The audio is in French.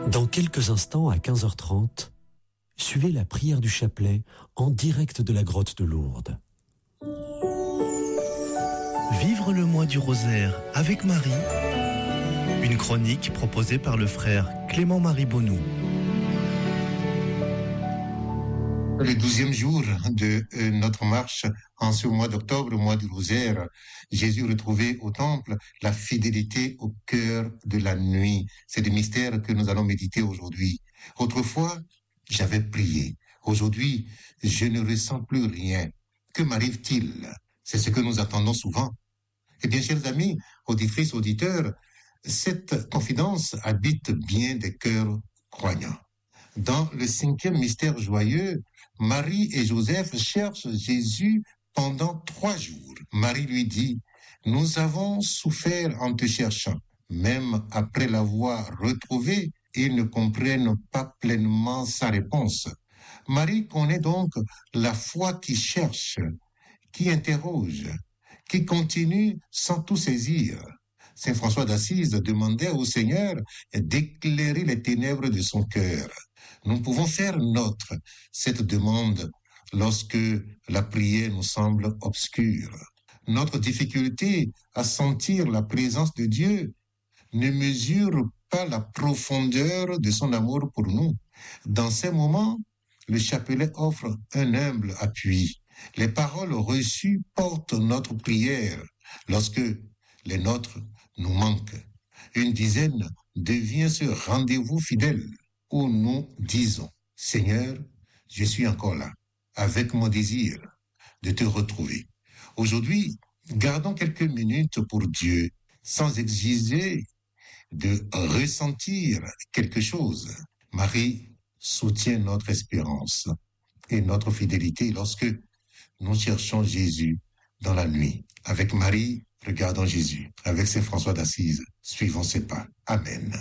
Dans quelques instants, à 15h30, suivez la prière du chapelet en direct de la grotte de Lourdes. Vivre le mois du rosaire avec Marie, une chronique proposée par le frère Clément-Marie Bonnoux. Le 12e jour de notre marche en ce mois d'octobre, mois du rosaire, Jésus retrouvait au temple la fidélité au cœur de la nuit. C'est le mystère que nous allons méditer aujourd'hui. Autrefois, j'avais prié. Aujourd'hui, je ne ressens plus rien. Que m'arrive-t-il? C'est ce que nous attendons souvent. Eh bien, chers amis, auditrices, auditeurs, cette confidence habite bien des cœurs croyants. Dans le 5e mystère joyeux, Marie et Joseph cherchent Jésus pendant 3 jours. Marie lui dit, « Nous avons souffert en te cherchant. » Même après l'avoir retrouvé, ils ne comprennent pas pleinement sa réponse. Marie connaît donc la foi qui cherche, qui interroge, qui continue sans tout saisir. Saint François d'Assise demandait au Seigneur d'éclairer les ténèbres de son cœur. Nous pouvons faire nôtre cette demande lorsque la prière nous semble obscure. Notre difficulté à sentir la présence de Dieu ne mesure pas la profondeur de son amour pour nous. Dans ces moments, le chapelet offre un humble appui. Les paroles reçues portent notre prière lorsque les nôtres nous manquent. Une dizaine devient ce rendez-vous fidèle où nous disons, Seigneur, je suis encore là, avec mon désir de te retrouver. Aujourd'hui, gardons quelques minutes pour Dieu, sans exiger de ressentir quelque chose. Marie soutient notre espérance et notre fidélité lorsque nous cherchons Jésus dans la nuit. Avec Marie, regardons Jésus. Avec Saint François d'Assise, suivons ses pas. Amen.